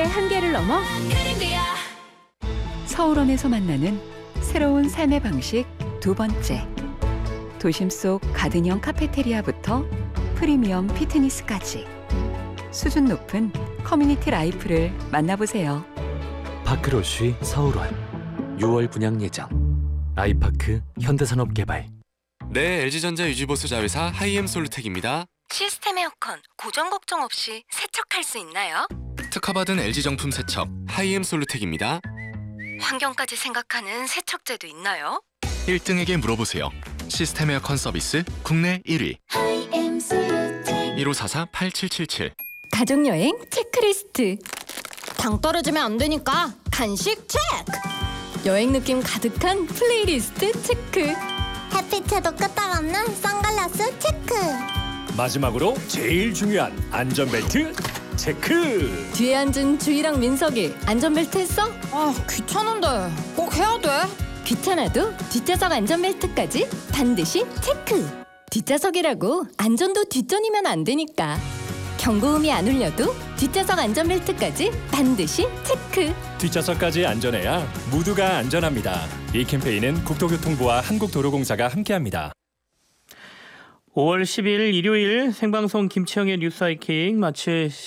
한계를 넘어 서울원에서 만나는 새로운 삶의 방식 두 번째. 도심 속 가든형 카페테리아부터 프리미엄 피트니스까지 수준 높은 커뮤니티 라이프를 만나보세요. 파크로쉬 서울원 6월 분양 예정. 아이파크 현대산업개발. 네, LG전자 유지보수 자회사 하이엠솔루텍입니다. 시스템 에어컨 고정 걱정 없이 세척할 수 있나요? 특허받은 LG 정품 세척 하이엠솔루텍입니다. 환경까지 생각하는 세척제도 있나요? 1등에게 물어보세요. 시스템 에어컨 서비스 국내 1위. 1544-8777. 가족여행 체크리스트. 당 떨어지면 안 되니까 간식 체크. 여행 느낌 가득한 플레이리스트 체크. 햇빛에도 끄떡없는 선글라스 체크. 마지막으로 제일 중요한 안전벨트 체크. 뒤에 앉은 주희랑 민석이 안전벨트 했어? 아, 귀찮은데 꼭 해야 돼? 귀찮아도 뒷좌석 안전벨트까지 반드시 체크. 뒷좌석이라고 안전도 뒷전이면 안 되니까. 경고음이 안 울려도 뒷좌석 안전벨트까지 반드시 체크. 뒷좌석까지 안전해야 모두가 안전합니다. 이 캠페인은 국토교통부와 한국도로공사가 함께합니다. 5월 12일 일요일 생방송 김치영의 뉴스 하이킥 마칠